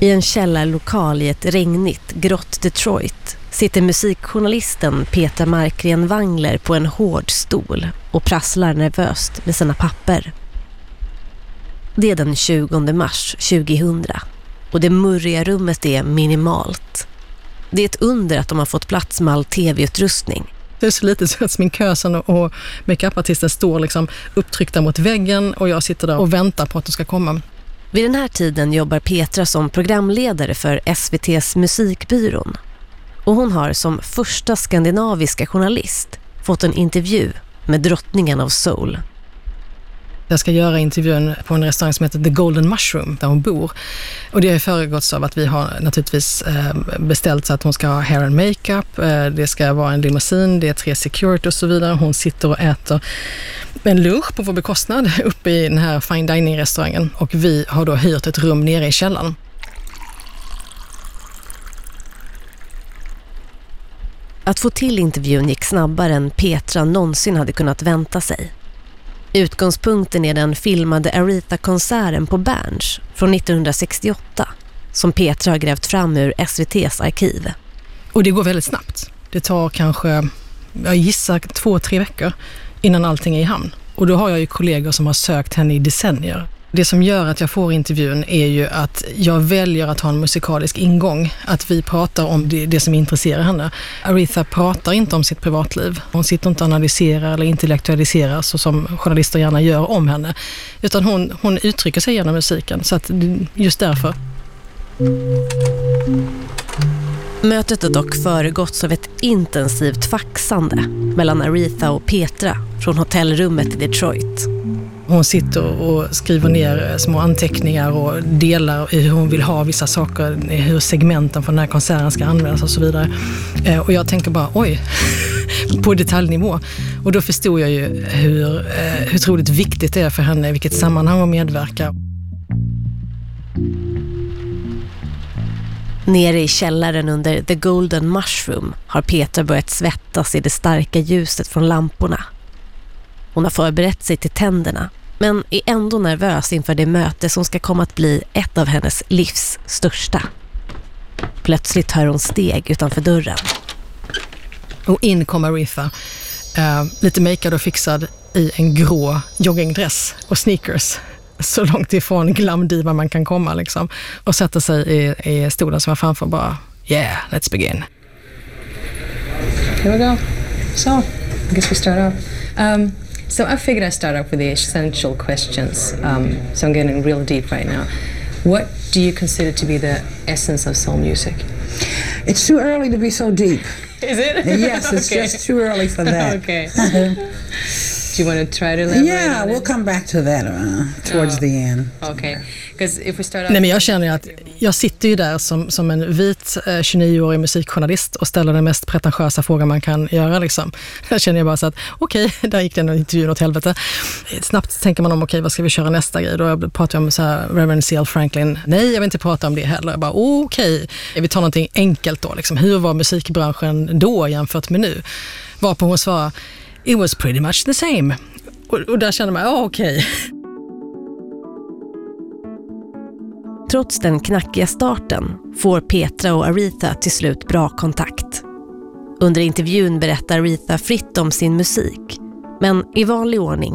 I en källarlokal i ett regnigt, grått Detroit sitter musikjournalisten Petra Markgren Wangler på en hård stol och prasslar nervöst med sina papper. Det är den 20 mars 2000 och det murriga rummet är minimalt. Det är ett under att de har fått plats med all tv-utrustning. Det är så lite så att sminkösen och makeupartisten står liksom upptryckta mot väggen och jag sitter där och väntar på att de ska komma. Vid den här tiden jobbar Petra som programledare för SVT:s musikbyrån. Och hon har som första skandinaviska journalist fått en intervju med drottningen av soul. Jag ska göra intervjun på en restaurang som heter The Golden Mushroom där hon bor. Och det har föregåtts av att vi har naturligtvis beställt så att hon ska ha hair and makeup. Det ska vara en limousin, det är 3 security och så vidare. Hon sitter och äter en lunch på vår bekostnad uppe i den här fine dining-restaurangen. Och vi har då hyrt ett rum nere i källaren. Att få till intervjun gick snabbare än Petra någonsin hade kunnat vänta sig. Utgångspunkten är den filmade Aretha-konserten på Berns från 1968 som Petra har grävt fram ur SVT:s arkiv. Och det går väldigt snabbt. Det tar kanske, jag gissar 2-3 veckor innan allting är i hamn. Och då har jag ju kollegor som har sökt henne i decennier. Det som gör att jag får intervjun är ju att jag väljer att ha en musikalisk ingång. Att vi pratar om det som intresserar henne. Aretha pratar inte om sitt privatliv. Hon sitter inte och analyserar eller intellektualiserar så som journalister gärna gör om henne. Utan hon uttrycker sig genom musiken. Så att just därför. Mötet har dock föregåtts av ett intensivt faxande mellan Aretha och Petra från hotellrummet i Detroit. Hon sitter och skriver ner små anteckningar och delar hur hon vill ha vissa saker, hur segmenten från den här konserten ska användas och så vidare. Och jag tänker bara, oj, på detaljnivå. Och då förstod jag ju hur otroligt viktigt det är för henne, i vilket sammanhang hon medverkar. Nere i källaren under The Golden Mushroom har Petra börjat svettas i det starka ljuset från lamporna. Hon har förberett sig till tänderna, men är ändå nervös inför det möte som ska komma att bli ett av hennes livs största. Plötsligt hör hon steg utanför dörren. Och in kommer Aretha, lite makead och fixad i en grå joggingdress och sneakers. Så långt ifrån glamdiva man kan komma liksom. Och sätter sig i stolen som var framför bara, yeah, let's begin. Here we go. So, I guess we start off. So I figured I'd start off with the essential questions. So I'm getting real deep right now. What do you consider to be the essence of soul music? It's too early to be so deep. Is it? Yes, it's just too early for that. Okay. Do you want to try to elaborate? Yeah, we'll come back to that towards the end. Okay. Because if we start off... Nej, men jag känner ju att jag sitter ju där som en vit 29-årig musikjournalist och ställer den mest pretentiösa frågan man kan göra liksom. Där känner jag bara så att okej, där gick den intervjun åt helvete. Snabbt tänker man om okej, vad ska vi köra nästa grej? Då pratar jag om så här Reverend C.L. Franklin. Nej, jag vill inte prata om det heller. Jag bara okej, vi tar någonting enkelt då liksom. Hur var musikbranschen då jämfört med nu? Varpå hon svarar, it was pretty much the same. Och där känner man, okej. Trots den knackiga starten får Petra och Aretha till slut bra kontakt. Under intervjun berättar Aretha fritt om sin musik, men i vanlig ordning